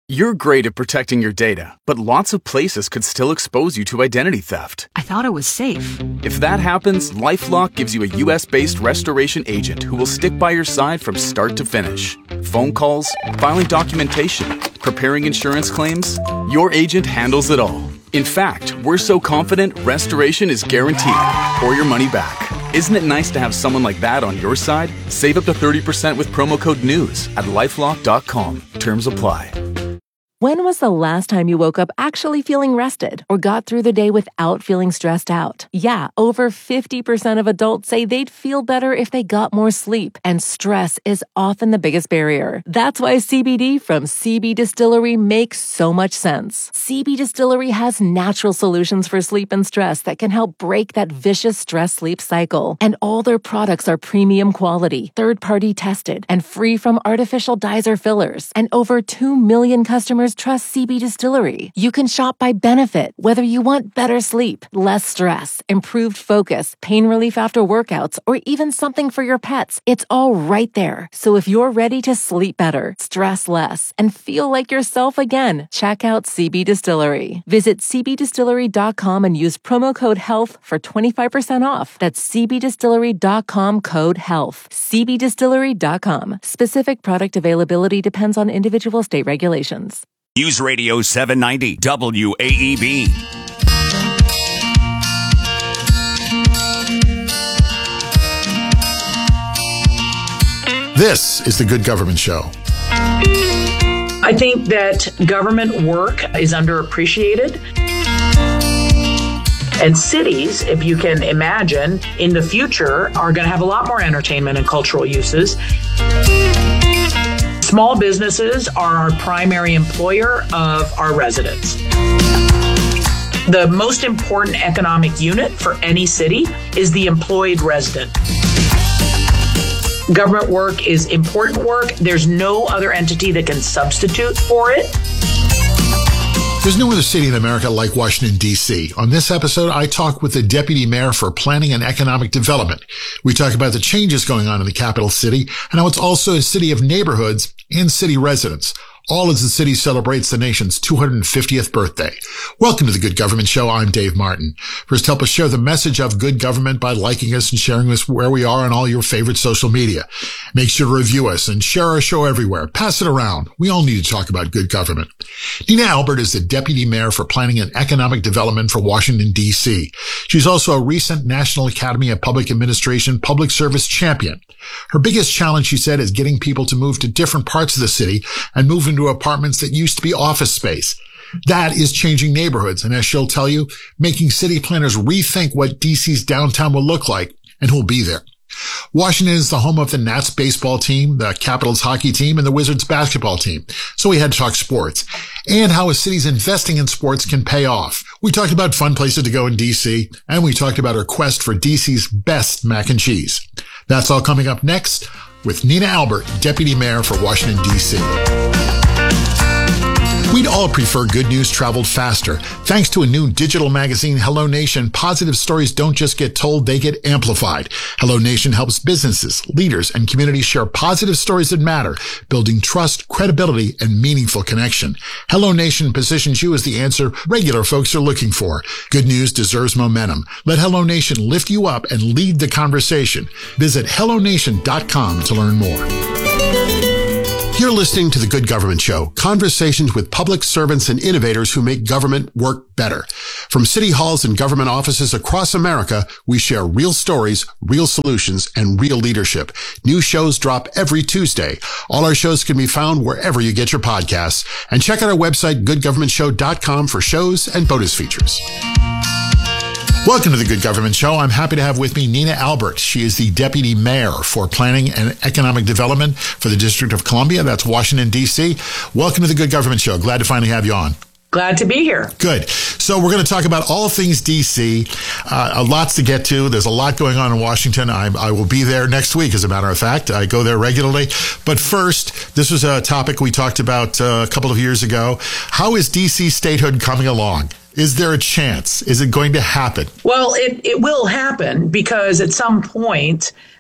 You're great at protecting your data, but lots of places could still expose you to identity theft. I thought it was safe. If that happens, LifeLock gives you a US-based restoration agent who will stick by your side from start to finish. Phone calls, filing documentation, preparing insurance claims, your agent handles it all. In fact, we're so confident restoration is guaranteed or your money back. Isn't it nice to have someone like that on your side? Save up to 30% with promo code NEWS at LifeLock.com. Terms apply. When was the last time you woke up actually feeling rested or got through the day without feeling stressed out? Yeah, over 50% of adults say they'd feel better if they got more sleep, and stress is often the biggest barrier. That's why CBD from CB Distillery makes so much sense. CB Distillery has natural solutions for sleep and stress that can help break that vicious stress-sleep cycle. And all their products are premium quality, third-party tested, and free from artificial dyes or fillers. And over 2 million customers trust CB Distillery. You can shop by benefit, whether you want better sleep, less stress, improved focus, pain relief after workouts, or even something for your pets. It's all right there. So if you're ready to sleep better, stress less, and feel like yourself again, check out CB Distillery. Visit cbdistillery.com and use promo code HEALTH for 25% off. That's cbdistillery.com, code HEALTH. cbdistillery.com. Specific product availability depends on individual state regulations. News Radio 790 WAEB. This is the Good Government Show. I think that government work is underappreciated. And cities, if you can imagine, in the future are going to have a lot more entertainment and cultural uses. Small businesses are our primary employer of our residents. The most important economic unit for any city is the employed resident. Government work is important work. There's no other entity that can substitute for it. There's no other city in America like Washington, D.C. On this episode, I talk with the Deputy Mayor for Planning and Economic Development. We talk about the changes going on in the capital city and how it's also a city of neighborhoods and city residents, all as the city celebrates the nation's 250th birthday. Welcome to the Good Government Show. I'm Dave Martin. First, help us share the message of good government by liking us and sharing us where we are on all your favorite social media. Make sure to review us and share our show everywhere. Pass it around. We all need to talk about good government. Nina Albert is the Deputy Mayor for Planning and Economic Development for Washington, D.C. She's also a recent National Academy of Public Administration Public Service Champion. Her biggest challenge, she said, is getting people to move to different parts of the city and move into apartments that used to be office space. That is changing neighborhoods, and as she'll tell you, making city planners rethink what DC's downtown will look like and who'll be there. Washington is the home of the Nats baseball team, the Capitals hockey team, and the Wizards basketball team. So we had to talk sports and how a city's investing in sports can pay off. We talked about fun places to go in DC, and we talked about her quest for DC's best mac and cheese. That's all coming up next with Nina Albert, Deputy Mayor for Washington, D.C. We'd all prefer good news traveled faster. Thanks to a new digital magazine, Hello Nation, positive stories don't just get told, they get amplified. Hello Nation helps businesses, leaders, and communities share positive stories that matter, building trust, credibility, and meaningful connection. Hello Nation positions you as the answer regular folks are looking for. Good news deserves momentum. Let Hello Nation lift you up and lead the conversation. Visit HelloNation.com to learn more. You're listening to The Good Government Show, conversations with public servants and innovators who make government work better. From city halls and government offices across America, we share real stories, real solutions, and real leadership. New shows drop every Tuesday. All our shows can be found wherever you get your podcasts. And check out our website, goodgovernmentshow.com, for shows and bonus features. Welcome to the Good Government Show. I'm happy to have with me Nina Albert. She is the Deputy Mayor for Planning and Economic Development for the District of Columbia. That's Washington, D.C. Welcome to the Good Government Show. Glad to finally have you on. Glad to be here. Good. So we're going to talk about all things D.C. Lots to get to. There's a lot going on in Washington. I will be there next week, as a matter of fact. I go there regularly. But first, this was a topic we talked about a couple of years ago. How is D.C. statehood coming along? Is there a chance? Is it going to happen? Well, it will happen because at some point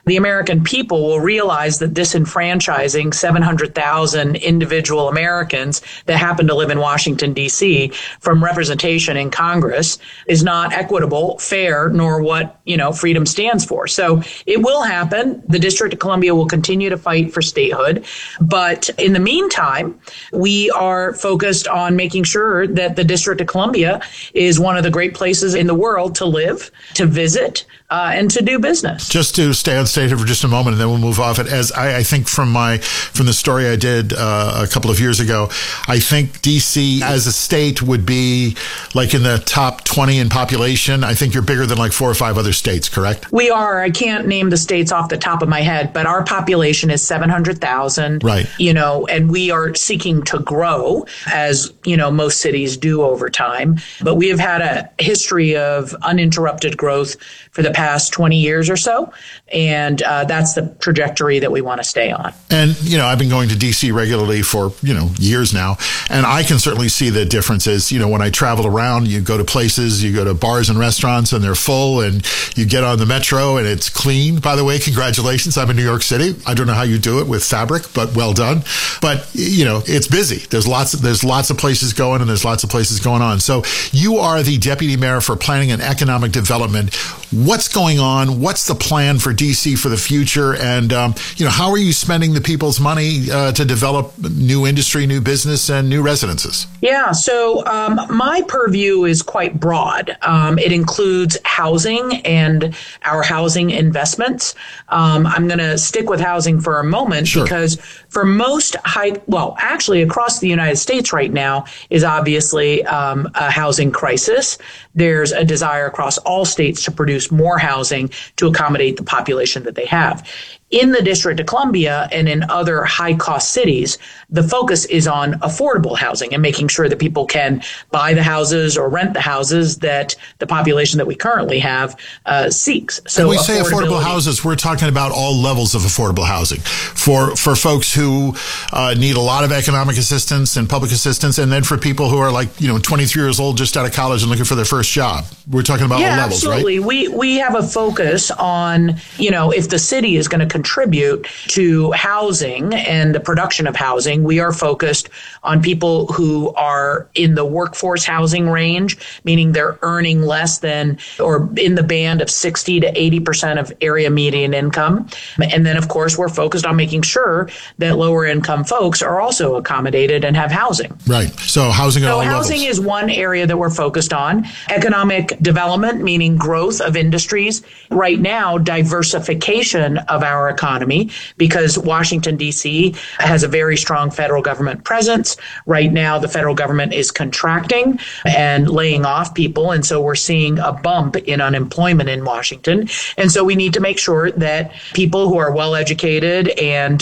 the American people will realize that disenfranchising 700,000 individual Americans that happen to live in Washington, D.C. from representation in Congress is not equitable, fair, nor what, freedom stands for. So it will happen. The District of Columbia will continue to fight for statehood. But in the meantime, we are focused on making sure that the District of Columbia is one of the great places in the world to live, to visit, and to do business. Just to stay on stage for just a moment, and then we'll move off it. As I think from the story I did a couple of years ago, I think D.C. as a state would be like in the top 20 in population. I think you're bigger than like 4 or 5 other states, correct? We are. I can't name the states off the top of my head, but our population is 700,000. Right. And we are seeking to grow, as most cities do over time. But we have had a history of uninterrupted growth for the past 20 years or so. And that's the trajectory that we want to stay on. And, I've been going to D.C. regularly for, years now. And I can certainly see the differences. When I travel around, you go to places, you go to bars and restaurants and they're full, and you get on the metro and it's clean. By the way, congratulations. I'm in New York City. I don't know how you do it with fabric, but well done. But, it's busy. There's lots of places going, and there's lots of places going on. So you are the Deputy Mayor for Planning and Economic Development. What's going on? What's the plan for D.C. for the future? And, how are you spending the people's money to develop new industry, new business, and new residences? Yeah, so my purview is quite broad. It includes housing and our housing investments. I'm going to stick with housing for a moment. Sure. Because for most actually across the United States right now is obviously a housing crisis. There's a desire across all states to produce more housing to accommodate the population that they have. In the District of Columbia and in other high-cost cities, the focus is on affordable housing and making sure that people can buy the houses or rent the houses that the population that we currently have seeks. So when we say affordable houses, we're talking about all levels of affordable housing for folks who need a lot of economic assistance and public assistance, and then for people who are 23 years old, just out of college and looking for their first job. We're talking about all levels, absolutely. Right? We have a focus on, if the city is going to contribute to housing and the production of housing, we are focused on people who are in the workforce housing range, meaning they're earning less than or in the band of 60 to 80% of area median income. And then, of course, we're focused on making sure that lower income folks are also accommodated and have housing. Right. So housing at all levels. Housing is one area that we're focused on. Economic development, meaning growth of industries. Right now, diversification of our economy, because Washington, D.C. has a very strong federal government presence. Right now, the federal government is contracting and laying off people. And so we're seeing a bump in unemployment in Washington. And so we need to make sure that people who are well-educated and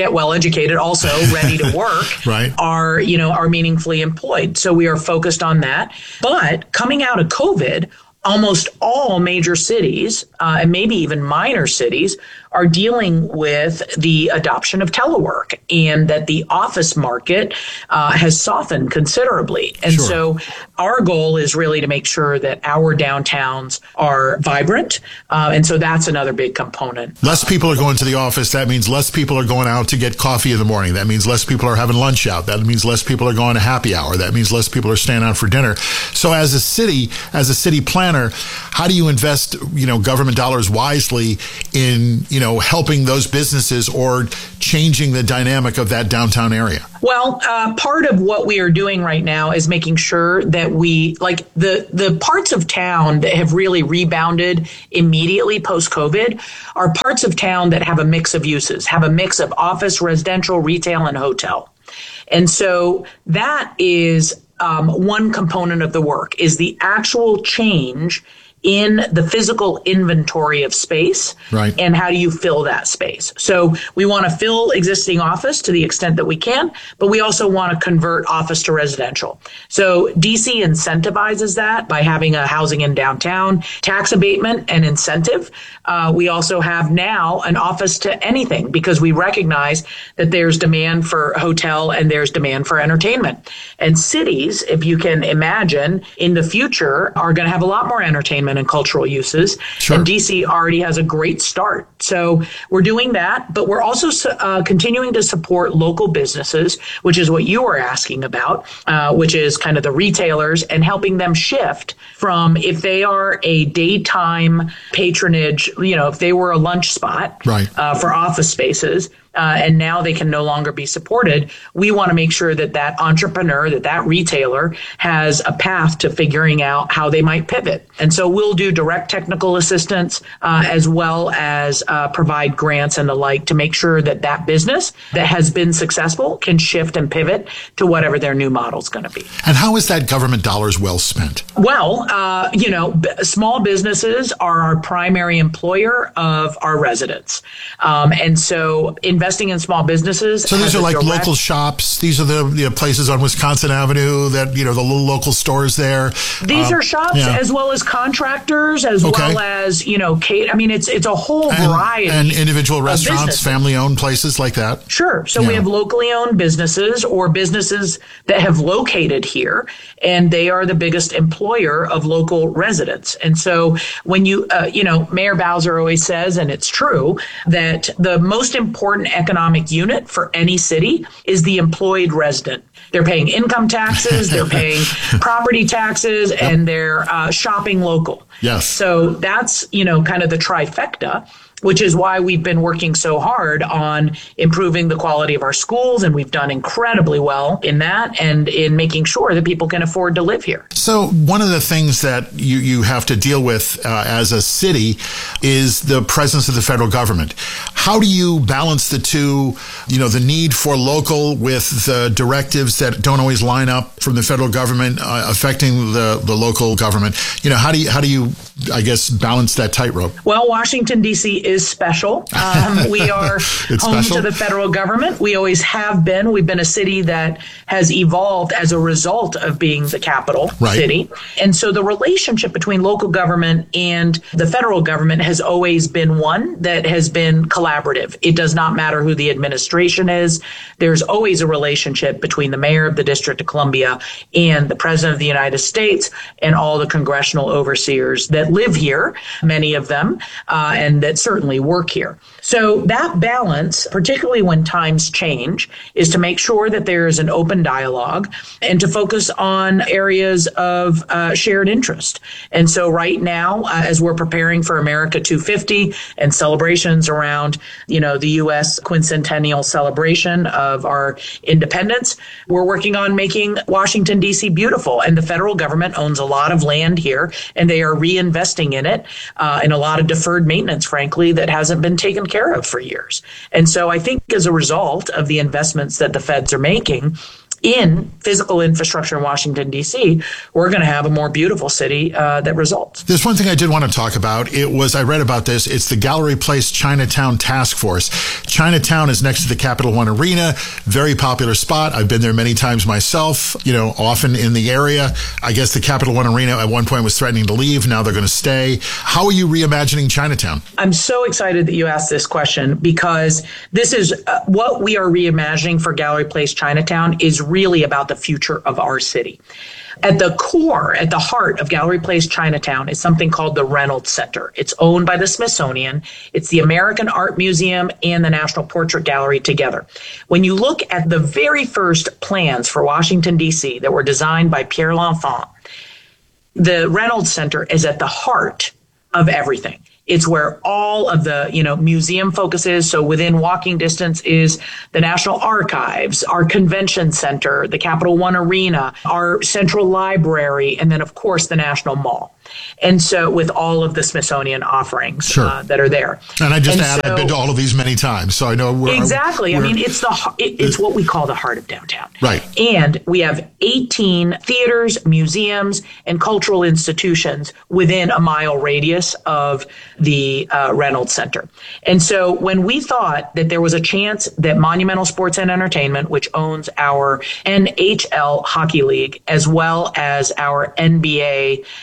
also ready to work right. are meaningfully employed. So we are focused on that. But coming out of COVID, almost all major cities, and maybe even minor cities, are dealing with the adoption of telework, and that the office market has softened considerably. And Sure. So our goal is really to make sure that our downtowns are vibrant. And so that's another big component. Less people are going to the office. That means less people are going out to get coffee in the morning. That means less people are having lunch out. That means less people are going to happy hour. That means less people are staying out for dinner. So as a city planner, how do you invest, government dollars wisely in, helping those businesses or changing the dynamic of that downtown area? Well, part of what we are doing right now is making sure that we, the parts of town that have really rebounded immediately post-COVID are parts of town that have a mix of uses, have a mix of office, residential, retail, and hotel. And so that is one component of the work, is the actual change in the physical inventory of space, right. And how do you fill that space? So we want to fill existing office to the extent that we can, but we also want to convert office to residential. So DC incentivizes that by having a housing in downtown tax abatement and incentive. We also have now an office to anything, because we recognize that there's demand for hotel and there's demand for entertainment. And cities, if you can imagine, in the future are going to have a lot more entertainment entertainment and cultural uses. Sure. And DC already has a great start. So we're doing that, but we're also continuing to support local businesses, which is what you were asking about, which is kind of the retailers, and helping them shift from, if they are a daytime patronage, if they were a lunch spot for office spaces, and now they can no longer be supported, we want to make sure that entrepreneur, that retailer has a path to figuring out how they might pivot. And so we'll do direct technical assistance as well as provide grants and the like to make sure that business that has been successful can shift and pivot to whatever their new model is going to be. And how is that government dollars well spent? Well, small businesses are our primary employer of our residents. And so investing in small businesses. So these are like local shops. These are the places on Wisconsin Avenue that, the little local stores there. These are shops as well as contractors, as well as, it's a whole variety. And individual restaurants, family-owned places like that. Sure. So we have locally owned businesses or businesses that have located here, and they are the biggest employer of local residents. And so when Mayor Bowser always says, and it's true, that the most important economic unit for any city is the employed resident. They're paying income taxes, they're paying property taxes, and they're shopping local. Yes. So that's, kind of the trifecta, which is why we've been working so hard on improving the quality of our schools. And we've done incredibly well in that and in making sure that people can afford to live here. So one of the things that you have to deal with as a city is the presence of the federal government. How do you balance the two, the need for local with the directives that don't always line up from the federal government affecting the local government? How do you, I guess, balance that tightrope? Well, Washington, D.C. is special. We are home to the federal government. We always have been. We've been a city that has evolved as a result of being the capital city. And so the relationship between local government and the federal government has always been one that has been collaborative. It does not matter who the administration is. There's always a relationship between the mayor of the District of Columbia and the president of the United States and all the congressional overseers that live here, many of them, and that certainly work here. So that balance, particularly when times change, is to make sure that there is an open dialogue and to focus on areas of shared interest. And so right now, as we're preparing for America 250 and celebrations around, the U.S. quincentennial celebration of our independence, we're working on making Washington, D.C. beautiful. And the federal government owns a lot of land here, and they are reinvesting in it, and a lot of deferred maintenance, frankly, that hasn't been taken care of for years. And so I think as a result of the investments that the feds are making in physical infrastructure in Washington, D.C., we're going to have a more beautiful city that results. There's one thing I did want to talk about. I read about this. It's the Gallery Place Chinatown Task Force. Chinatown is next to the Capital One Arena. Very popular spot. I've been there many times myself, often in the area. I guess the Capital One Arena at one point was threatening to leave. Now they're going to stay. How are you reimagining Chinatown? I'm so excited that you asked this question because this is what we are reimagining for Gallery Place Chinatown is really about the future of our city. At the core, at the heart of Gallery Place Chinatown is something called the Reynolds Center. It's owned by the Smithsonian. It's the American Art Museum and the National Portrait Gallery together. When you look at the very first plans for Washington, D.C. that were designed by Pierre L'Enfant, the Reynolds Center is at the heart of everything. It's where all of the, museum focus is. So within walking distance is the National Archives, our convention center, the Capital One Arena, our central library, and then, of course, the National Mall. And so with all of the Smithsonian offerings that are there. And I've been to all of these many times, so I know exactly. It's what we call the heart of downtown. Right. And we have 18 theaters, museums, and cultural institutions within a mile radius of the Reynolds Center. And so when we thought that there was a chance that Monumental Sports and Entertainment, which owns our NHL Hockey League, as well as our NBA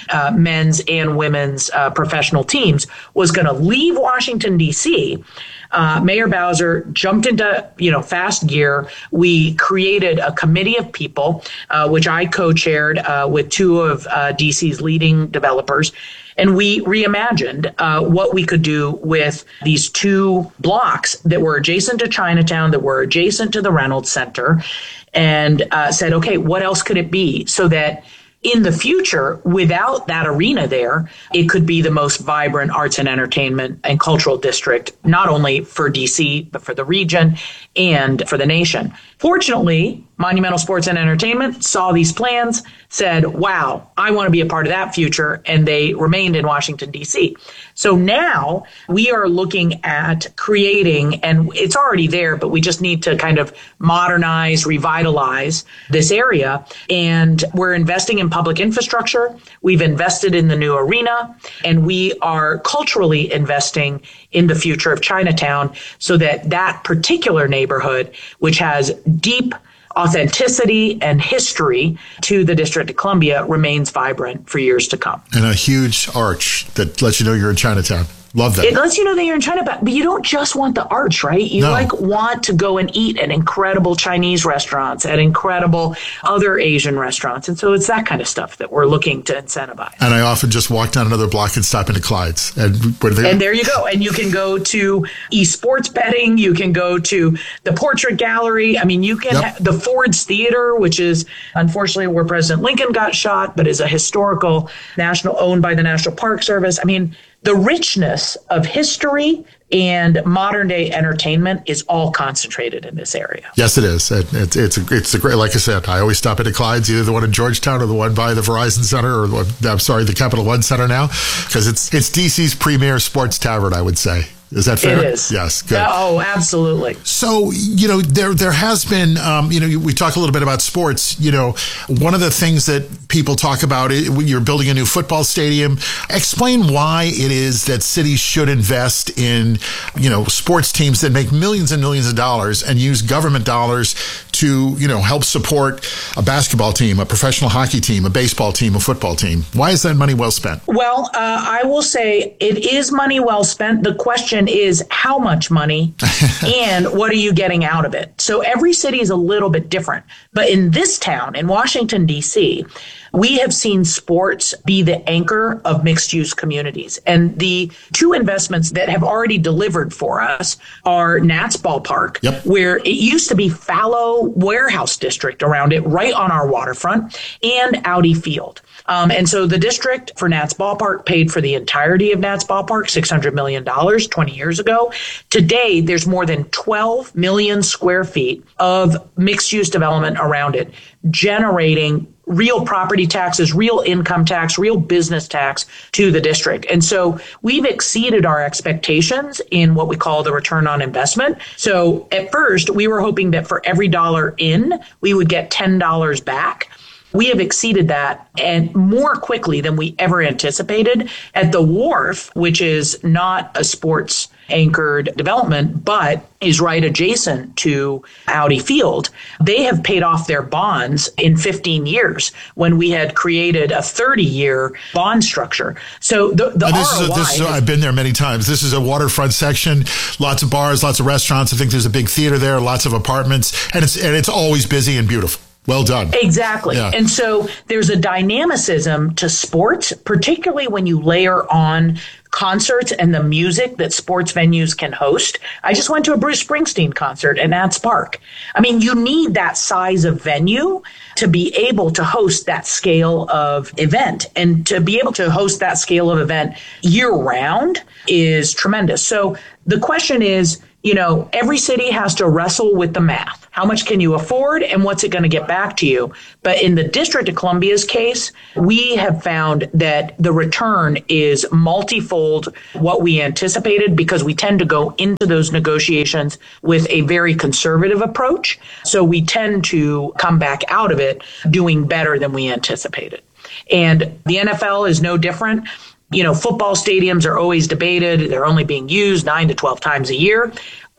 men's and women's professional teams, was going to leave Washington, D.C., Mayor Bowser jumped into, fast gear. We created a committee of people, which I co-chaired with two of DC's leading developers. And we reimagined what we could do with these two blocks that were adjacent to Chinatown, that were adjacent to the Reynolds Center, and said, okay, what else could it be so that in the future, without that arena there, it could be the most vibrant arts and entertainment and cultural district, not only for DC, but for the region and for the nation. Fortunately, Monumental Sports and Entertainment saw these plans, said, wow, I want to be a part of that future, and they remained in Washington, D.C. So now we are looking at creating, and it's already there, but we just need to kind of modernize, revitalize this area. And we're investing in public infrastructure. We've invested in the new arena, and we are culturally investing in the future of Chinatown so that that particular neighborhood, which has deep authenticity and history to the District of Columbia, remains vibrant for years to come. And a huge arch that lets you know you're in Chinatown. Love that. It lets you know that you're in China, but you don't just want the arch, right? You want to go and eat at incredible Chinese restaurants, at incredible other Asian restaurants. And so it's that kind of stuff that we're looking to incentivize. And I often just walk down another block and stop into Clyde's. And there you go. And you can go to esports betting. You can go to the Portrait Gallery. I mean, you can have the Ford's Theater, which is unfortunately where President Lincoln got shot, but is a historical owned by the National Park Service. I mean, the richness of history and modern day entertainment is all concentrated in this area. Yes, it is. It's a great, like I said, I always stop into Clyde's, either the one in Georgetown or the one by the Verizon Center, or the Capital One Center now, because it's DC's premier sports tavern, I would say. Is that fair? It is. Yes. Good. Oh, absolutely. So, there has been, we talk a little bit about sports. One of the things that people talk about, you're building a new football stadium. Explain why it is that cities should invest in, sports teams that make millions and millions of dollars and use government dollars to, help support a basketball team, a professional hockey team, a baseball team, a football team. Why is that money well spent? Well, I will say it is money well spent. The question is how much money and what are you getting out of it? So every city is a little bit different. But in this town, in Washington, D.C., we have seen sports be the anchor of mixed-use communities. And the two investments that have already delivered for us are Nats Ballpark, where it used to be fallow warehouse district around it, right on our waterfront, and Audi Field. And so the district for Nats Ballpark paid for the entirety of Nats Ballpark, $600 million 20 years ago. Today, there's more than 12 million square feet of mixed-use development around it, generating real property taxes, real income tax, real business tax to the district. And so we've exceeded our expectations in what we call the return on investment. So at first, we were hoping that for every dollar in, we would get $10 back. We have exceeded that and more quickly than we ever anticipated. At the Wharf, which is not a sports anchored development, but is right adjacent to Audi Field, they have paid off their bonds in 15 years when we had created a 30-year bond structure. So the ROI... I've been there many times. This is a waterfront section, lots of bars, lots of restaurants. I think there's a big theater there, lots of apartments, and it's always busy and beautiful. Well done. Exactly. Yeah. And so there's a dynamicism to sports, particularly when you layer on concerts and the music that sports venues can host. I just went to a Bruce Springsteen concert at Nats Park. I mean, you need that size of venue to be able to host that scale of event. And to be able to host that scale of event year round is tremendous. So the question is, every city has to wrestle with the math. How much can you afford and what's it going to get back to you? But in the District of Columbia's case, we have found that the return is multifold what we anticipated because we tend to go into those negotiations with a very conservative approach. So we tend to come back out of it doing better than we anticipated. And the NFL is no different. Football stadiums are always debated. They're only being used 9 to 12 times a year.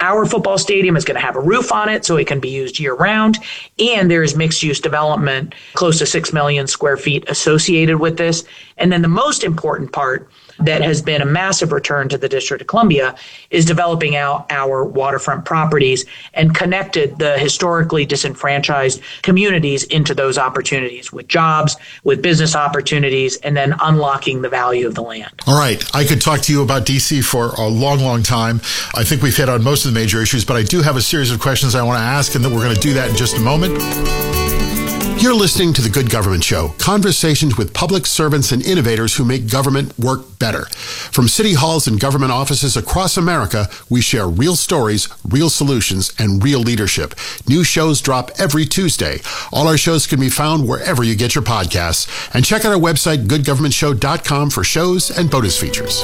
Our football stadium is going to have a roof on it so it can be used year round. And there is mixed use development, close to 6 million square feet associated with this. And then the most important part that has been a massive return to the District of Columbia is developing out our waterfront properties and connected the historically disenfranchised communities into those opportunities with jobs, with business opportunities, and then unlocking the value of the land. All right. I could talk to you about D.C. for a long, long time. I think we've hit on most of the major issues, but I do have a series of questions I want to ask, and then we're going to do that in just a moment. You're listening to The Good Government Show, conversations with public servants and innovators who make government work better. From city halls and government offices across America, we share real stories, real solutions, and real leadership. New shows drop every Tuesday. All our shows can be found wherever you get your podcasts. And check out our website, goodgovernmentshow.com, for shows and bonus features.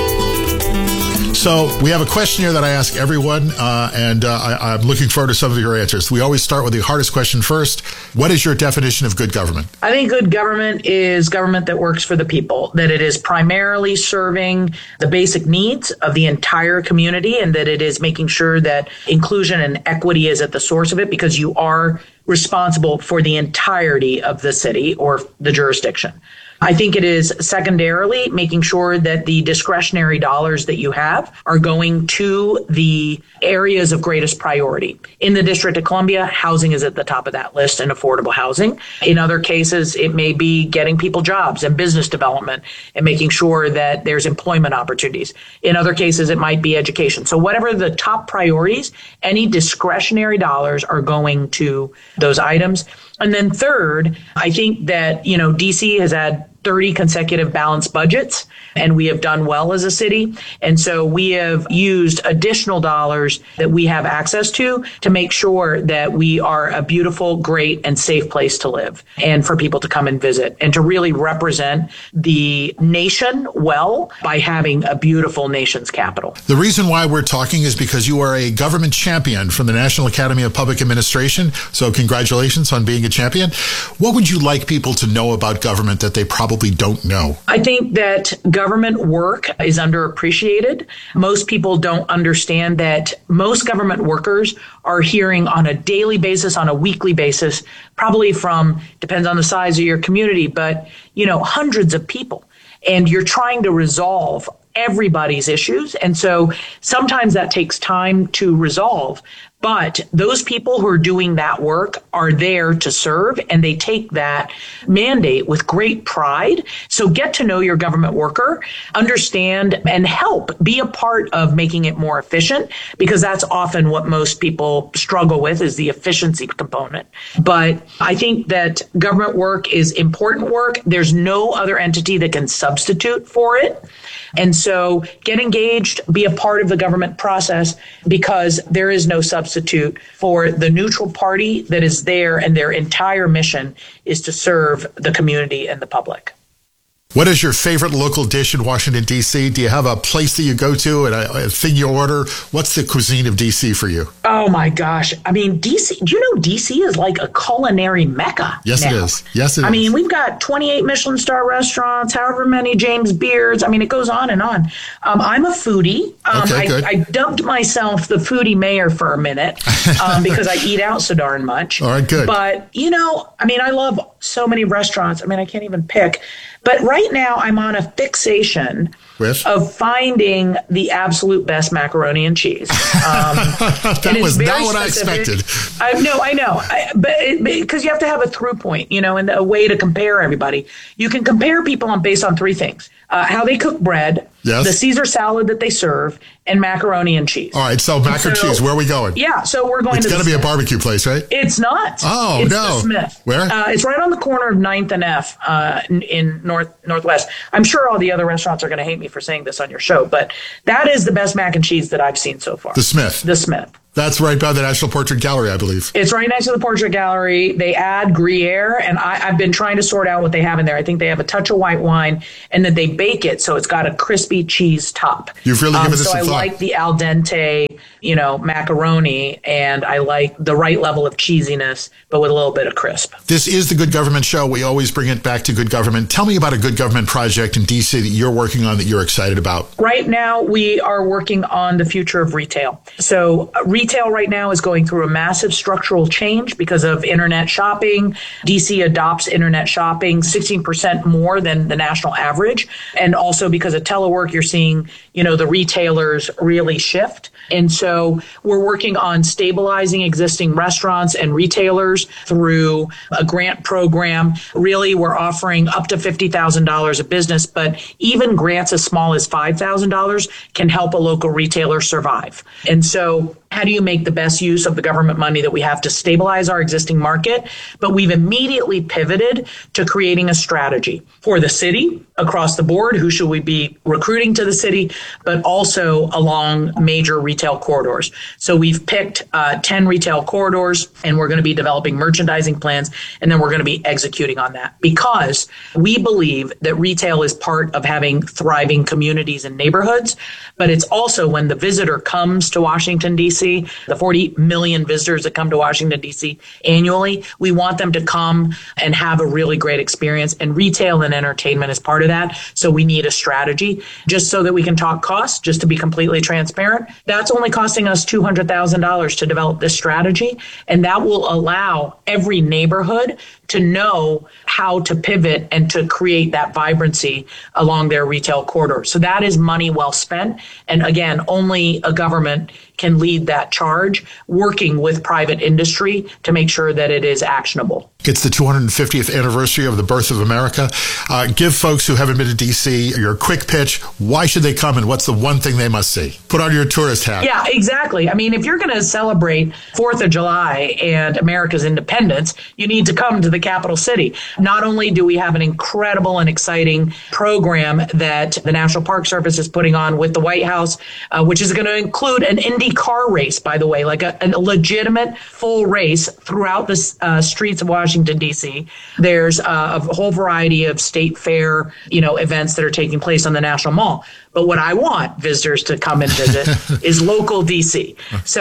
So we have a question here that I ask everyone, and I'm looking forward to some of your answers. We always start with the hardest question first. What is your definition of good government? I think good government is government that works for the people, that it is primarily serving the basic needs of the entire community, and that it is making sure that inclusion and equity is at the source of it, because you are responsible for the entirety of the city or the jurisdiction. I think it is secondarily making sure that the discretionary dollars that you have are going to the areas of greatest priority. In the District of Columbia, housing is at the top of that list, and affordable housing. In other cases, it may be getting people jobs and business development and making sure that there's employment opportunities. In other cases, it might be education. So whatever the top priorities, any discretionary dollars are going to those items. And then third, I think that, DC has had 30 consecutive balanced budgets, and we have done well as a city. And so we have used additional dollars that we have access to make sure that we are a beautiful, great, and safe place to live and for people to come and visit, and to really represent the nation well by having a beautiful nation's capital. The reason why we're talking is because you are a government champion from the National Academy of Public Administration. So congratulations on being a champion. What would you like people to know about government that they probably don't know? I think that government work is underappreciated. Most people don't understand that most government workers are hearing on a daily basis, on a weekly basis, probably from, depends on the size of your community, but, hundreds of people. And you're trying to resolve everybody's issues. And so sometimes that takes time to resolve. But those people who are doing that work are there to serve, and they take that mandate with great pride. So get to know your government worker, understand and help, be a part of making it more efficient, because that's often what most people struggle with, is the efficiency component. But I think that government work is important work. There's no other entity that can substitute for it. And so get engaged, be a part of the government process, because there is no substitute for the neutral party that is there, and their entire mission is to serve the community and the public. What is your favorite local dish in Washington, D.C.? Do you have a place that you go to and a thing you order? What's the cuisine of D.C. for you? Oh, my gosh. I mean, D.C., do you know D.C. is like a culinary mecca? Yes, now. It is. Yes, it is. I mean, we've got 28 Michelin star restaurants, however many James Beards. I mean, it goes on and on. I'm a foodie. Okay, good. I dubbed myself the foodie mayor for a minute because I eat out so darn much. All right, good. But, I love so many restaurants. I mean, I can't even pick. But right now, I'm on a fixation of finding the absolute best macaroni and cheese. That was not what specific. I expected. I know. Because you have to have a through point, and a way to compare everybody. You can compare people based on three things: how they cook bread, yes, the Caesar salad that they serve, and macaroni and cheese. All right, so mac and cheese. Where are we going? Yeah, so we're going to. It's got to be a barbecue place, right? It's not. Oh, it's no. The Smith. Where? It's right on the corner of 9th and F in Northwest. I'm sure all the other restaurants are going to hate me for saying this on your show, but that is the best mac and cheese that I've seen so far. The Smith. The Smith. That's right by the National Portrait Gallery, I believe. It's right next to the Portrait Gallery. They add Gruyere, and I've been trying to sort out what they have in there. I think they have a touch of white wine, and then they bake it so it's got a crispy cheese top. You've really given this some thought. So I like the al dente macaroni, and I like the right level of cheesiness, but with a little bit of crisp. This is the Good Government Show. We always bring it back to good government. Tell me about a good government project in D.C. that you're working on that you're excited about. Right now, we are working on the future of retail. So retail right now is going through a massive structural change because of internet shopping. D.C. adopts internet shopping 16% more than the national average. And also because of telework, you're seeing, the retailers really shift. And so we're working on stabilizing existing restaurants and retailers through a grant program. Really, we're offering up to $50,000 a business, but even grants as small as $5,000 can help a local retailer survive. And so how do you make the best use of the government money that we have to stabilize our existing market? But we've immediately pivoted to creating a strategy for the city across the board. Who should we be recruiting to the city, but also along major retail corridors? So we've picked 10 retail corridors, and we're going to be developing merchandising plans, and then we're going to be executing on that because we believe that retail is part of having thriving communities and neighborhoods, but it's also when the visitor comes to Washington, D.C., the 40 million visitors that come to Washington, D.C. annually, we want them to come and have a really great experience. And retail and entertainment is part of that. So we need a strategy. Just so that we can talk costs, just to be completely transparent, that's only costing us $200,000 to develop this strategy. And that will allow every neighborhood to know how to pivot and to create that vibrancy along their retail corridor. So that is money well spent. And again, only a government can lead that charge, working with private industry to make sure that it is actionable. It's the 250th anniversary of the birth of America. Give folks who haven't been to D.C. your quick pitch. Why should they come, and what's the one thing they must see? Put on your tourist hat. Yeah, exactly. I mean, if you're going to celebrate 4th of July and America's independence, you need to come to the capital city. Not only do we have an incredible and exciting program that the National Park Service is putting on with the White House, which is going to include an Indy car race, by the way, like a legitimate full race throughout the streets of Washington, D.C. There's a whole variety of state fair, events that are taking place on the National Mall. But what I want visitors to come and visit is local D.C.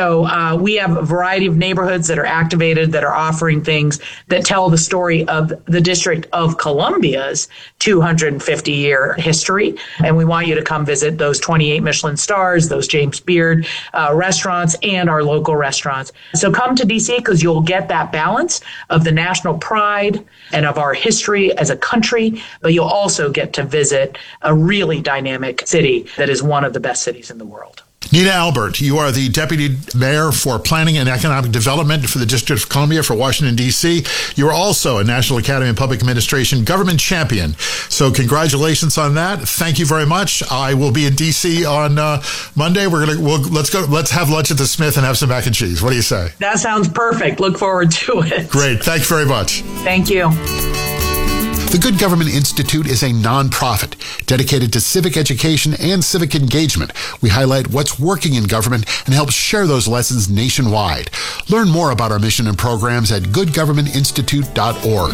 So we have a variety of neighborhoods that are activated, that are offering things that tell the story of the District of Columbia's 250-year history. And we want you to come visit those 28 Michelin stars, those James Beard restaurants, and our local restaurants. So come to D.C. because you'll get that balance of the national pride and of our history as a country, but you'll also get to visit a really dynamic city that is one of the best cities in the world. Nina Albert, you are the Deputy Mayor for Planning and Economic Development for the District of Columbia for Washington, D.C. You are also a National Academy of Public Administration government champion. So congratulations on that. Thank you very much. I will be in D.C. on Monday. Let's have lunch at the Smith and have some mac and cheese. What do you say? That sounds perfect. Look forward to it. Great. Thanks very much. Thank you. The Good Government Institute is a nonprofit dedicated to civic education and civic engagement. We highlight what's working in government and help share those lessons nationwide. Learn more about our mission and programs at goodgovernmentinstitute.org.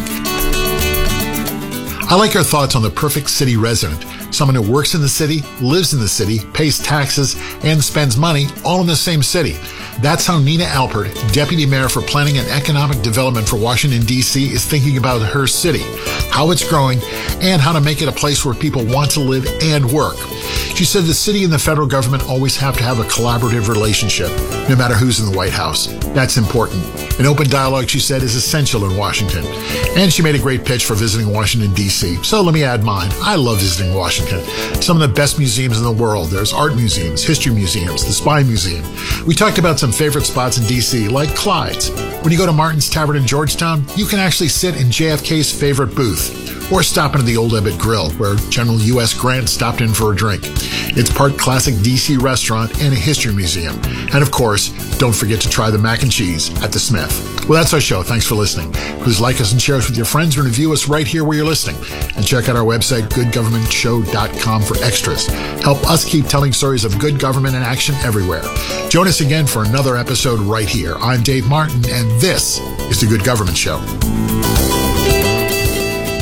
I like your thoughts on the perfect city resident. Someone who works in the city, lives in the city, pays taxes, and spends money all in the same city. That's how Nina Albert, Deputy Mayor for Planning and Economic Development for Washington, D.C., is thinking about her city, how it's growing, and how to make it a place where people want to live and work. She said the city and the federal government always have to have a collaborative relationship, no matter who's in the White House. That's important. An open dialogue, she said, is essential in Washington. And she made a great pitch for visiting Washington, D.C. So let me add mine. I love visiting Washington. Some of the best museums in the world. There's art museums, history museums, the Spy Museum. We talked about some favorite spots in D.C., like Clyde's. When you go to Martin's Tavern in Georgetown, you can actually sit in JFK's favorite booth, or stop into the Old Ebbitt Grill, where General U.S. Grant stopped in for a drink. It's part classic D.C. restaurant and a history museum. And of course, don't forget to try the mac and cheese at the Smith. Well, that's our show. Thanks for listening. Please like us and share us with your friends and review us right here where you're listening. And check out our website, goodgovernmentshow.com, for extras. Help us keep telling stories of good government in action everywhere. Join us again for another episode right here. I'm Dave Martin, and this is The Good Government Show.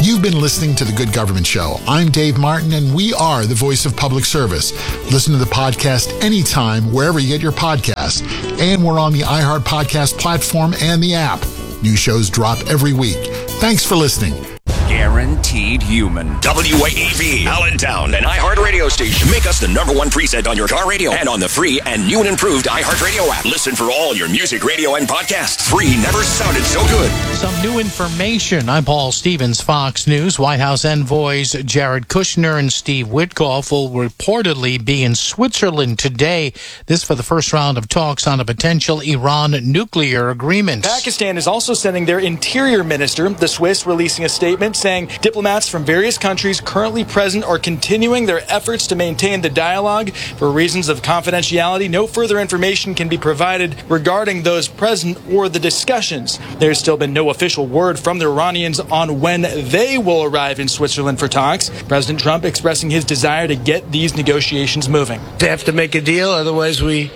You've been listening to The Good Government Show. I'm Dave Martin, and we are the voice of public service. Listen to the podcast anytime, wherever you get your podcasts. And we're on the iHeart Podcast platform and the app. New shows drop every week. Thanks for listening. Guaranteed human. WAEB, Allentown, an iHeart radio station. Make us the #1 preset on your car radio and on the free and new and improved iHeart Radio app. Listen for all your music, radio, and podcasts. Free never sounded so good. Some new information. I'm Paul Stevens, Fox News. White House envoys Jared Kushner and Steve Witkoff will reportedly be in Switzerland today. This for the first round of talks on a potential Iran nuclear agreement. Pakistan is also sending their interior minister, the Swiss, releasing a statement saying diplomats from various countries currently present are continuing their efforts to maintain the dialogue. For reasons of confidentiality, no further information can be provided regarding those present or the discussions. There's still been no official word from the Iranians on when they will arrive in Switzerland for talks. President Trump expressing his desire to get these negotiations moving. They have to make a deal, otherwise we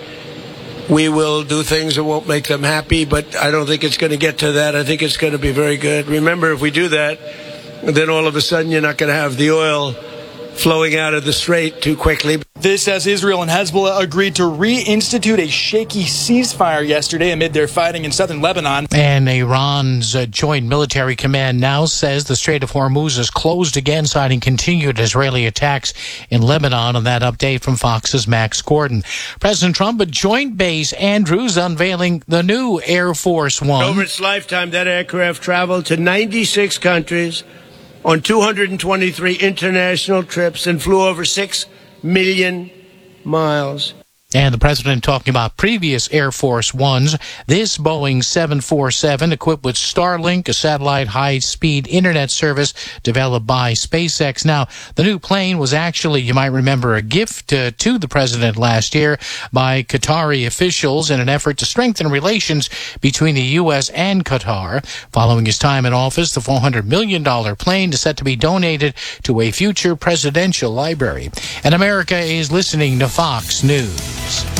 will do things that won't make them happy, but I don't think it's going to get to that. I think it's going to be very good. Remember, if we do that, then all of a sudden you're not going to have the oil flowing out of the strait too quickly. This as Israel and Hezbollah agreed to reinstitute a shaky ceasefire yesterday amid their fighting in southern Lebanon. And Iran's Joint Military Command now says the Strait of Hormuz is closed again, citing continued Israeli attacks in Lebanon. And that update from Fox's Max Gordon. President Trump at Joint Base Andrews unveiling the new Air Force One. Over its lifetime, that aircraft traveled to 96 countries on 223 international trips and flew over 6 million miles. And the president talking about previous Air Force Ones. This Boeing 747 equipped with Starlink, a satellite high-speed internet service developed by SpaceX. Now, the new plane was actually, you might remember, a gift to the president last year by Qatari officials in an effort to strengthen relations between the U.S. and Qatar. Following his time in office, the $400 million plane is set to be donated to a future presidential library. And America is listening to Fox News.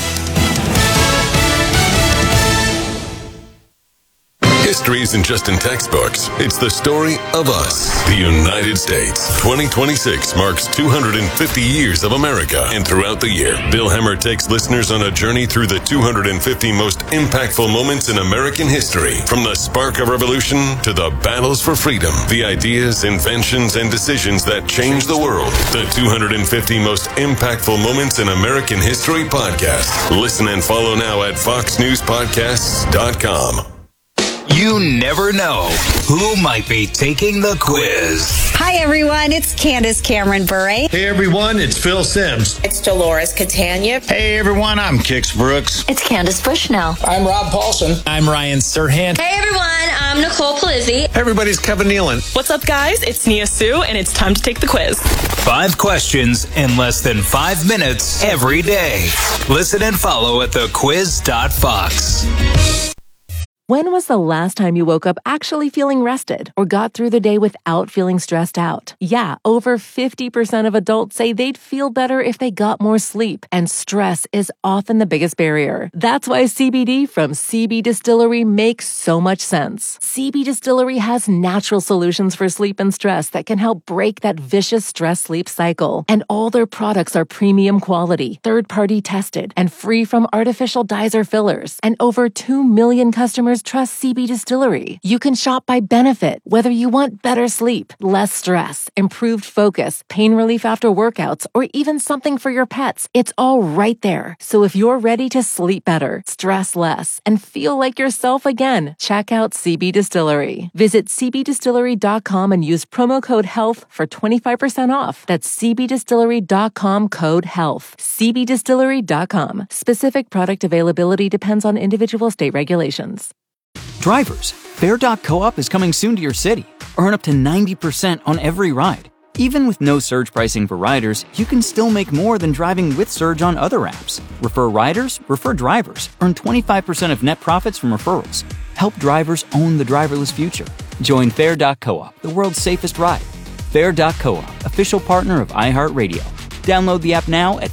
History isn't just in textbooks. It's the story of us, the United States. 2026 marks 250 years of America. And throughout the year, Bill Hemmer takes listeners on a journey through the 250 most impactful moments in American history. From the spark of revolution to the battles for freedom, the ideas, inventions, and decisions that changed the world. The 250 most impactful moments in American history podcast. Listen and follow now at foxnewspodcasts.com. You never know who might be taking the quiz. Hi, everyone. It's Candace Cameron Bure. Hey, everyone. It's Phil Sims. It's Dolores Catania. Hey, everyone. I'm Kix Brooks. It's Candace Bushnell. I'm Rob Paulson. I'm Ryan Serhant. Hey, everyone. I'm Nicole Palizzi. Hey, everybody's Kevin Nealon. What's up, guys? It's Nia Sue, and it's time to take the quiz. 5 questions in less than 5 minutes every day. Listen and follow at thequiz.fox. When was the last time you woke up actually feeling rested or got through the day without feeling stressed out? Yeah, over 50% of adults say they'd feel better if they got more sleep, and stress is often the biggest barrier. That's why CBD from CB Distillery makes so much sense. CB Distillery has natural solutions for sleep and stress that can help break that vicious stress-sleep cycle. And all their products are premium quality, third-party tested, and free from artificial dyes or fillers. And over 2 million customers trust CB Distillery. You can shop by benefit, whether you want better sleep, less stress, improved focus, pain relief after workouts, or even something for your pets. It's all right there. So if you're ready to sleep better, stress less, and feel like yourself again, check out CB Distillery. Visit cbdistillery.com and use promo code HEALTH for 25% off. That's cbdistillery.com code HEALTH. cbdistillery.com. Specific product availability depends on individual state regulations. Drivers, Fair.coop is coming soon to your city. Earn up to 90% on every ride. Even with no surge pricing for riders, you can still make more than driving with surge on other apps. Refer riders, refer drivers. Earn 25% of net profits from referrals. Help drivers own the driverless future. Join Fair.coop, the world's safest ride. Fair.coop, official partner of iHeartRadio. Download the app now at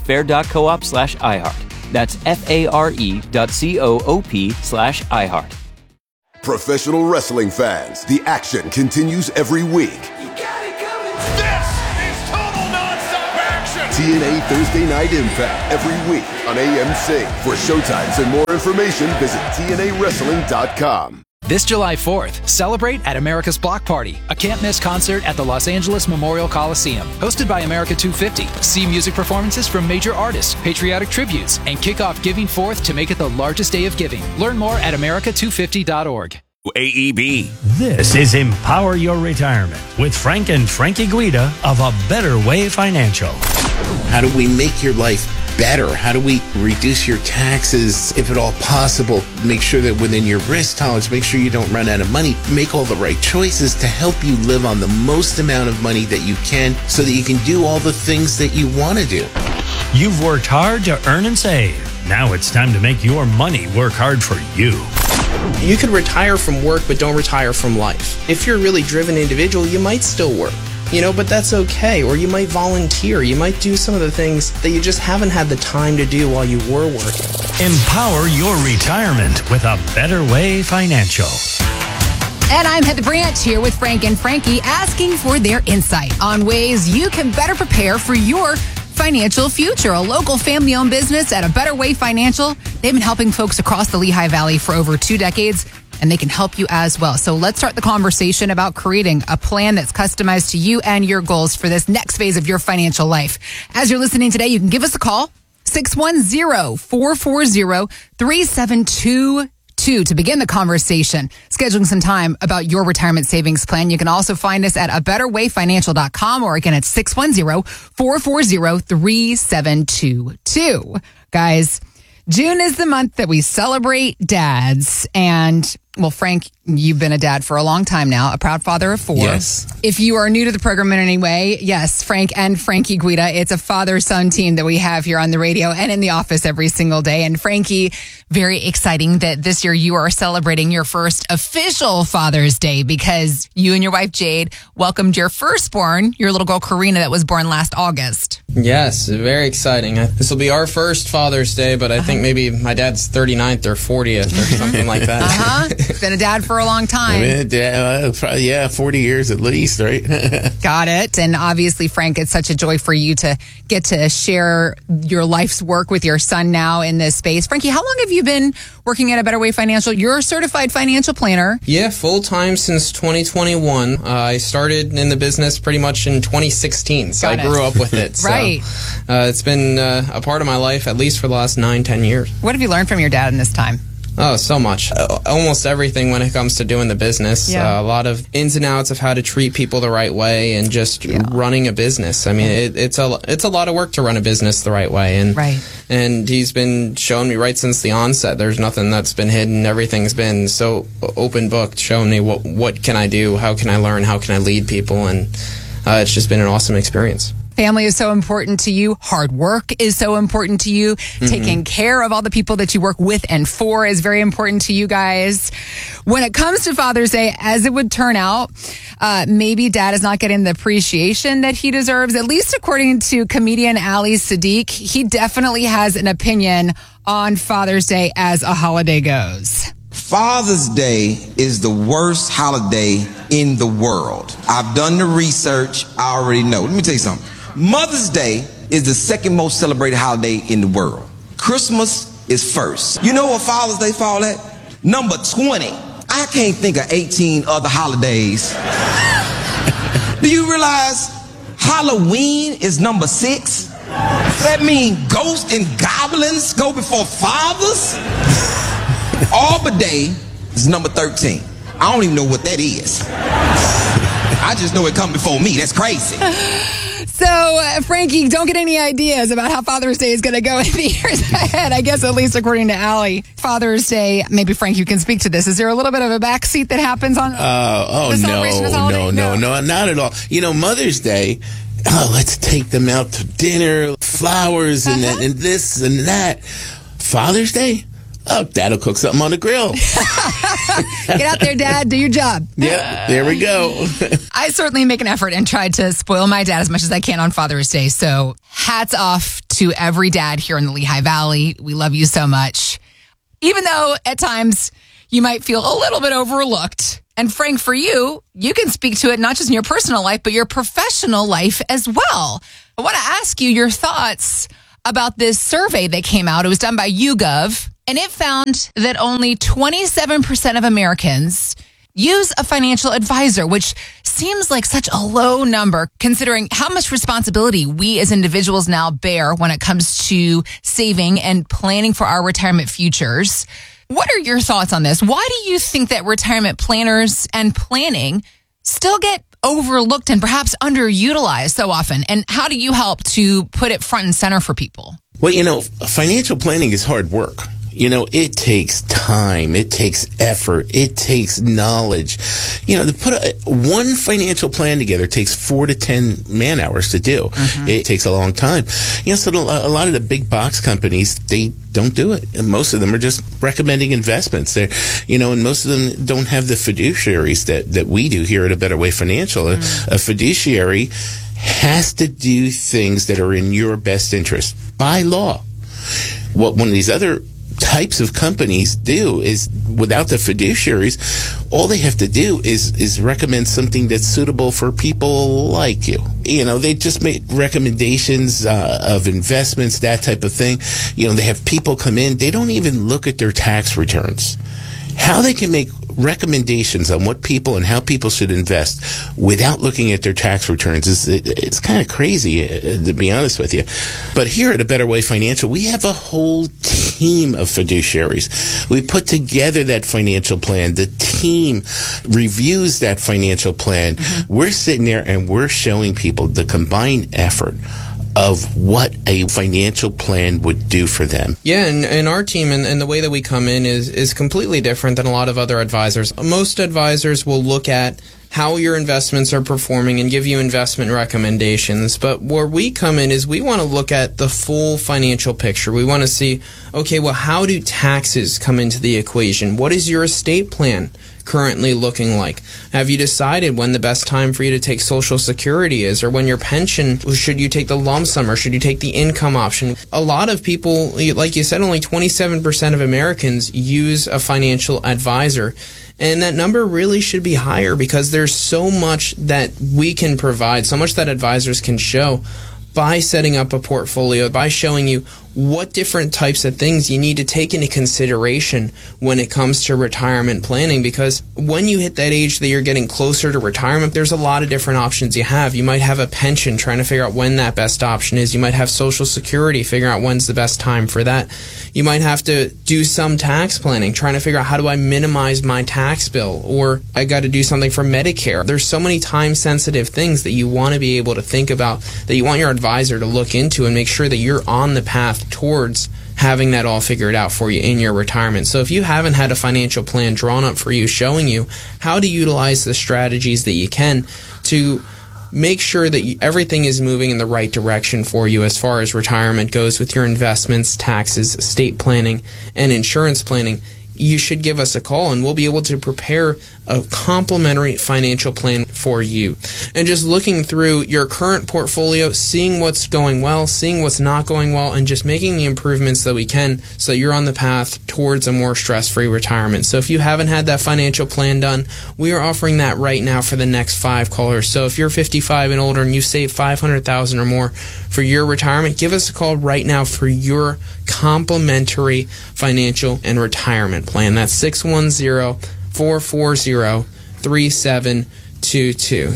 fair.coop/iHeart. That's FARE.coop/iHeart. Professional wrestling fans, the action continues every week. This is total nonstop action! TNA Thursday Night Impact every week on AMC. For showtimes and more information, visit TNAWrestling.com. This July 4th, celebrate at America's Block Party, a can't-miss concert at the Los Angeles Memorial Coliseum. Hosted by America 250, see music performances from major artists, patriotic tributes, and kick off Giving Forth to make it the largest day of giving. Learn more at America250.org. AEB. This is Empower Your Retirement with Frank and Frankie Guida of A Better Way Financial. How do we make your life better? How do we reduce your taxes, if at all possible? Make sure that within your risk tolerance, make sure you don't run out of money. Make all the right choices to help you live on the most amount of money that you can so that you can do all the things that you want to do. You've worked hard to earn and save. Now it's time to make your money work hard for you. You could retire from work, but don't retire from life. If you're a really driven individual, you might still work. But that's okay. Or you might volunteer. You might do some of the things that you just haven't had the time to do while you were working. Empower your retirement with A Better Way Financial. And I'm Heather Branch here with Frank and Frankie asking for their insight on ways you can better prepare for your financial future. A local family-owned business at A Better Way Financial. They've been helping folks across the Lehigh Valley for over 2 decades. And they can help you as well. So let's start the conversation about creating a plan that's customized to you and your goals for this next phase of your financial life. As you're listening today, you can give us a call, 610-440-3722 to begin the conversation, scheduling some time about your retirement savings plan. You can also find us at abetterwayfinancial.com or again at 610-440-3722. Guys, June is the month that we celebrate dads. And, well, Frank, you've been a dad for a long time now, a proud father of 4. Yes. If you are new to the program in any way, yes, Frank and Frankie Guida, it's a father-son team that we have here on the radio and in the office every single day. And Frankie, very exciting that this year you are celebrating your first official Father's Day because you and your wife Jade welcomed your firstborn, your little girl Karina, that was born last August. Yes, very exciting. This will be our first Father's Day, but I think maybe my dad's 39th or 40th or something like that. Been a dad for a long time. Yeah, 40 years at least, right? Got it. And obviously, Frank, it's such a joy for you to get to share your life's work with your son now in this space. Frankie, how long have you been working at A Better Way Financial? You're a certified financial planner. Yeah, full-time since 2021. I started in the business pretty much in 2016, so I grew up with it. Right. So, it's been a part of my life, at least for the last 9-10 years. What have you learned from your dad in this time? Oh, so much. Almost everything when it comes to doing the business. Yeah. A lot of ins and outs of how to treat people the right way and just running a business. I mean, it's a lot of work to run a business the right way. And he's been showing me right since the onset. There's nothing that's been hidden. Everything's been so open booked, showing me what can I do, how can I learn, how can I lead people, and it's just been an awesome experience. Family is so important to you. Hard work is so important to you. Taking care of all the people that you work with and for is very important to you guys. When it comes to Father's Day, as it would turn out, maybe dad is not getting the appreciation that he deserves, at least according to comedian Ali Sadiq. He definitely has an opinion on Father's Day as a holiday goes. Father's Day is the worst holiday in the world. I've done the research. I already know. Let me tell you something. Mother's Day is the second most celebrated holiday in the world. Christmas is first. You know what Father's Day fall at? Number 20. I can't think of 18 other holidays. Do you realize Halloween is number 6? That means ghosts and goblins go before fathers? Arbor Day is number 13. I don't even know what that is. I just know it come before me. That's crazy. So, Frankie, don't get any ideas about how Father's Day is going to go in the years ahead. I guess at least according to Allie, Father's Day, maybe Frank, you can speak to this. Is there a little bit of a backseat that happens on the celebration of the holiday? No, not at all. Mother's Day, let's take them out to dinner, flowers and this and that. Father's Day? Oh, Dad'll cook something on the grill. Get out there, Dad. Do your job. Yep, there we go. I certainly make an effort and try to spoil my dad as much as I can on Father's Day. So hats off to every dad here in the Lehigh Valley. We love you so much. Even though at times you might feel a little bit overlooked. And Frank, for you, you can speak to it not just in your personal life, but your professional life as well. I want to ask you your thoughts about this survey that came out. It was done by YouGov, and it found that only 27% of Americans use a financial advisor, which seems like such a low number considering how much responsibility we as individuals now bear when it comes to saving and planning for our retirement futures. What are your thoughts on this? Why do you think that retirement planners and planning still get overlooked and perhaps underutilized so often? And how do you help to put it front and center for people? Well, financial planning is hard work. It takes time. It takes effort. It takes knowledge. To put one financial plan together takes 4 to 10 man hours to do. Mm-hmm. It takes a long time. So a lot of the big box companies, they don't do it. And most of them are just recommending investments. They're, and most of them don't have the fiduciaries that we do here at A Better Way Financial. Mm-hmm. A fiduciary has to do things that are in your best interest by law. What one of these other types of companies do is, without the fiduciaries, all they have to do is recommend something that's suitable for people like you. They just make recommendations of investments, that type of thing. They have people come in. They don't even look at their tax returns. How they can make recommendations on what people and how people should invest without looking at their tax returns it's kind of crazy, to be honest with you. But here at A Better Way Financial, we have a whole team of fiduciaries. We put together that financial plan. The team reviews that financial plan. Mm-hmm. We're sitting there and we're showing people the combined effort of what a financial plan would do for them. Yeah, and our team and the way that we come in is completely different than a lot of other advisors. Most advisors will look at how your investments are performing and give you investment recommendations. But where we come in is we want to look at the full financial picture. We want to see, okay, well, how do taxes come into the equation? What is your estate plan currently looking like? Have you decided when the best time for you to take Social Security is, or when your pension, should you take the lump sum or should you take the income option? A lot of people, like you said, only 27% of Americans use a financial advisor. And that number really should be higher because there's so much that we can provide, so much that advisors can show by setting up a portfolio, by showing you what different types of things you need to take into consideration when it comes to retirement planning. Because when you hit that age that you're getting closer to retirement, there's a lot of different options you have. You might have a pension, trying to figure out when that best option is. You might have Social Security, figuring out when's the best time for that. You might have to do some tax planning, trying to figure out how do I minimize my tax bill, or I got to do something for Medicare. There's so many time-sensitive things that you want to be able to think about, that you want your advisor to look into and make sure that you're on the path towards having that all figured out for you in your retirement. So if you haven't had a financial plan drawn up for you, showing you how to utilize the strategies that you can to make sure that everything is moving in the right direction for you as far as retirement goes with your investments, taxes, estate planning, and insurance planning, you should give us a call and we'll be able to prepare a complimentary financial plan for you. And just looking through your current portfolio, seeing what's going well, seeing what's not going well, and just making the improvements that we can so that you're on the path towards a more stress-free retirement. So if you haven't had that financial plan done, we are offering that right now for the next 5 callers. So if you're 55 and older and you save $500,000 or more for your retirement, give us a call right now for your complimentary financial and retirement plan. That's 610-440-3722.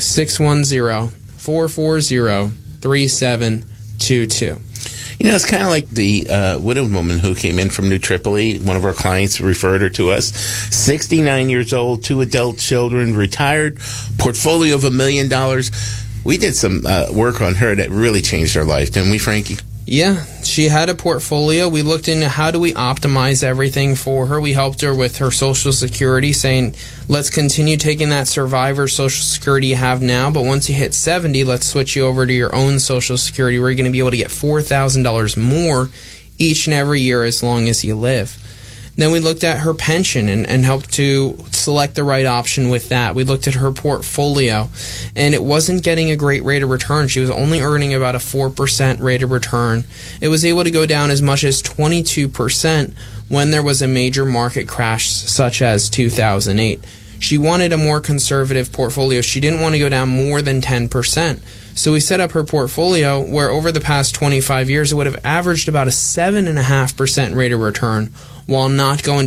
610-440-3722. It's kind of like the widowed woman who came in from New Tripoli. One of our clients referred her to us. 69 years old, 2 adult children, retired, portfolio of $1 million. We did some work on her that really changed her life, didn't we, Frankie? Yeah, she had a portfolio. We looked into how do we optimize everything for her. We helped her with her Social Security, saying, let's continue taking that survivor Social Security you have now, but once you hit 70, let's switch you over to your own Social Security where you're going to be able to get $4,000 more each and every year as long as you live. Then we looked at her pension and helped to select the right option with that. We looked at her portfolio, and it wasn't getting a great rate of return. She was only earning about a 4% rate of return. It was able to go down as much as 22% when there was a major market crash such as 2008. She wanted a more conservative portfolio. She didn't want to go down more than 10%. So we set up her portfolio where over the past 25 years it would have averaged about a 7.5% rate of return while not going